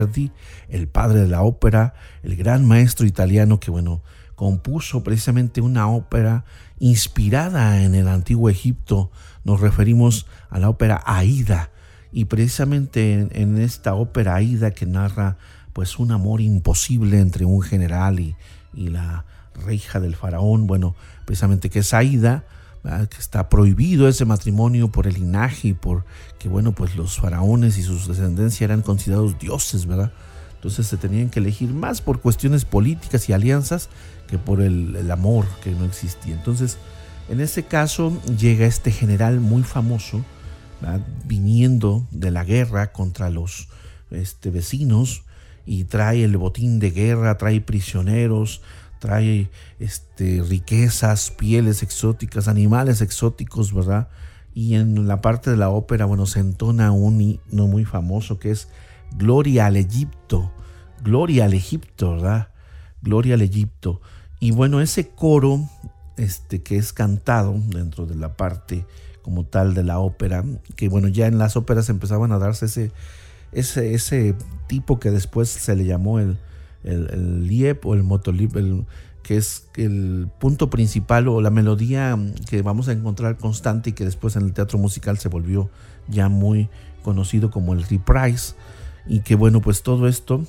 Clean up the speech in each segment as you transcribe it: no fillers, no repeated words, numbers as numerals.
Verdi, el padre de la ópera, el gran maestro italiano que, bueno, compuso precisamente una ópera inspirada en el antiguo Egipto. Nos referimos a la ópera Aída, y precisamente en esta ópera Aída, que narra pues un amor imposible entre un general y la hija del faraón, bueno, precisamente que es Aída, ¿verdad? Que está prohibido ese matrimonio por el linaje y por que, bueno, pues los faraones y sus descendencia eran considerados dioses, ¿verdad? Entonces se tenían que elegir más por cuestiones políticas y alianzas que por el amor que no existía. Entonces, en este caso llega este general muy famoso, ¿verdad? Viniendo de la guerra contra los vecinos, y trae el botín de guerra, trae prisioneros, trae riquezas, pieles exóticas, animales exóticos, ¿verdad? Y en la parte de la ópera, bueno, se entona un himno muy famoso que es Gloria al Egipto, ¿verdad? Gloria al Egipto. Y bueno, ese coro que es cantado dentro de la parte como tal de la ópera, que bueno, ya en las óperas empezaban a darse ese tipo que después se le llamó el liep o el motoliep, que es el punto principal o la melodía que vamos a encontrar constante y que después en el teatro musical se volvió ya muy conocido como el reprise, y que bueno, pues todo esto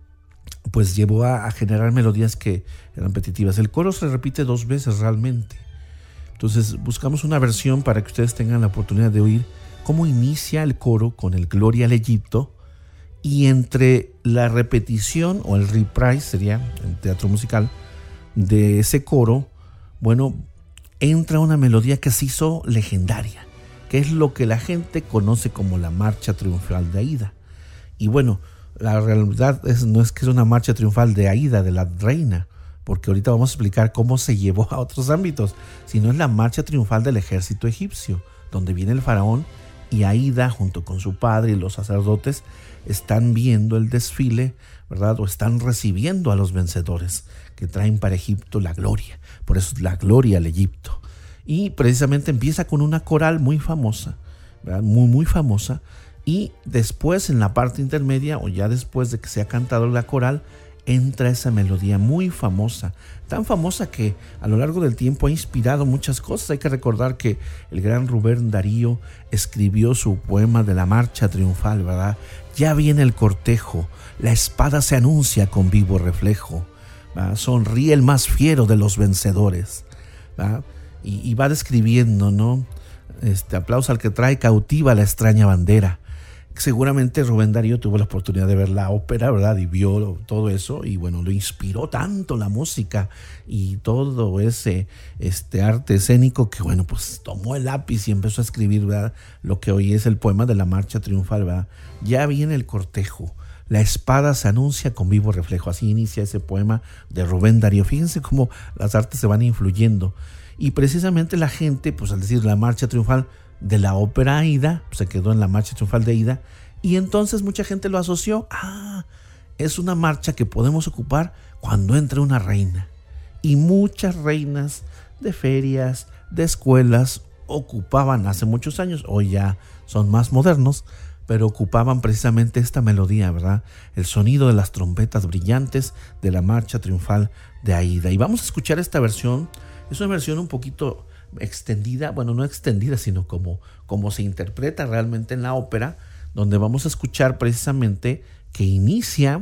pues llevó a generar melodías que eran repetitivas. El coro se repite 2 veces realmente. Entonces buscamos una versión para que ustedes tengan la oportunidad de oír cómo inicia el coro con el Gloria al Egipto, y entre la repetición o el reprise, sería el teatro musical, de ese coro, bueno, entra una melodía que se hizo legendaria, que es lo que la gente conoce como la marcha triunfal de Aída. Y bueno, la realidad no es que es una marcha triunfal de Aída, de la reina, porque ahorita vamos a explicar cómo se llevó a otros ámbitos, sino es la marcha triunfal del ejército egipcio, donde viene el faraón y Aída junto con su padre y los sacerdotes están viendo el desfile, ¿verdad? O están recibiendo a los vencedores que traen para Egipto la gloria. Por eso es la gloria al Egipto. Y precisamente empieza con una coral muy famosa, ¿verdad? Muy famosa. Y después, en la parte intermedia, o ya después de que se ha cantado la coral, entra esa melodía muy famosa, tan famosa que a lo largo del tiempo ha inspirado muchas cosas. Hay que recordar que el gran Rubén Darío escribió su poema de la marcha triunfal, ¿verdad? Ya viene el cortejo, la espada se anuncia con vivo reflejo, ¿verdad? Sonríe el más fiero de los vencedores, ¿verdad? Y va describiendo, ¿no? Aplauso al que trae cautiva la extraña bandera. Seguramente Rubén Darío tuvo la oportunidad de ver la ópera, ¿verdad? Y vio todo eso, y bueno, lo inspiró tanto la música y todo ese arte escénico que, bueno, pues tomó el lápiz y empezó a escribir, ¿verdad? Lo que hoy es el poema de la marcha triunfal, ¿verdad? Ya viene el cortejo, la espada se anuncia con vivo reflejo. Así inicia ese poema de Rubén Darío. Fíjense cómo las artes se van influyendo. Y precisamente la gente, pues al decir la marcha triunfal de la ópera Aída, pues se quedó en la marcha triunfal de Aída, y entonces mucha gente lo asoció. Es una marcha que podemos ocupar cuando entre una reina. Y muchas reinas de ferias, de escuelas, ocupaban hace muchos años, hoy ya son más modernos, pero ocupaban precisamente esta melodía, ¿verdad? El sonido de las trompetas brillantes de la marcha triunfal de Aída. Y vamos a escuchar esta versión. Es una versión un poquito extendida, bueno, no extendida, sino como se interpreta realmente en la ópera, donde vamos a escuchar precisamente que inicia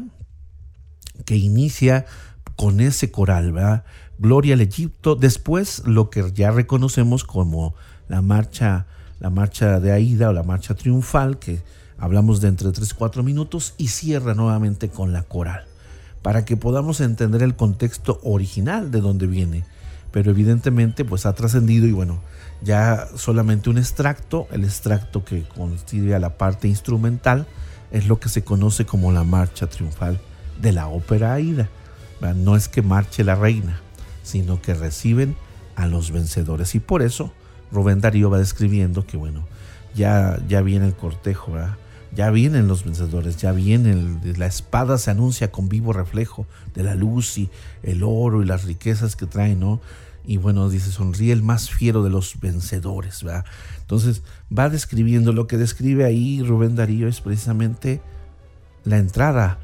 con ese coral, ¿verdad? Gloria al Egipto. Después lo que ya reconocemos como la marcha de Aída o la marcha triunfal, que hablamos de entre 3-4 minutos, y cierra nuevamente con la coral, para que podamos entender el contexto original de donde viene. Pero evidentemente pues ha trascendido, y bueno, ya solamente un extracto, el extracto que constituye a la parte instrumental, es lo que se conoce como la marcha triunfal de la ópera Aída. No es que marche la reina, sino que reciben a los vencedores. Y por eso Rubén Darío va describiendo que bueno, ya viene el cortejo, ¿verdad? Ya vienen los vencedores, ya viene la espada se anuncia con vivo reflejo de la luz y el oro y las riquezas que traen, ¿no? Y bueno, dice, sonríe el más fiero de los vencedores, ¿verdad? Entonces va describiendo, lo que describe ahí Rubén Darío es precisamente la entrada